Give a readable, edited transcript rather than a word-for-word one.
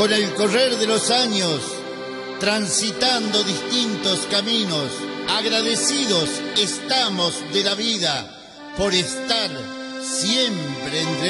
Con el correr de los años, transitando distintos caminos, agradecidos estamos de la vida por estar siempre entre